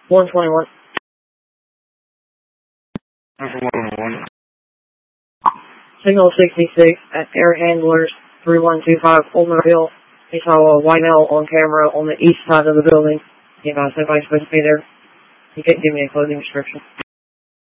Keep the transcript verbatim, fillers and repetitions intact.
one twenty-one. one. Signal sixty-six at Air Handlers three one two five Ulmer Hill. He saw a white male on camera on the east side of the building. He advised nobody's supposed to be there. He couldn't give me a clothing description.